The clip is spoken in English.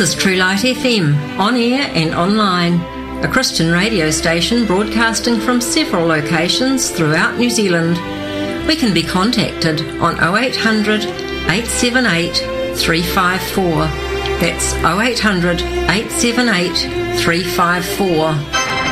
is True Light FM, on air and online, a Christian radio station broadcasting from several locations throughout New Zealand. We can be contacted on 0800 878 354. That's 0800 878 354.